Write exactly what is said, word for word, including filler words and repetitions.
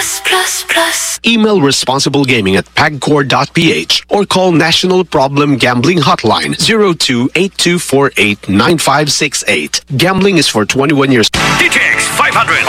Plus, plus, plus. Email responsiblegaming at pagcor dot p h or call National Problem Gambling Hotline zero two eight two four eight nine five six eight. Gambling is for twenty-one years. D T X five hundred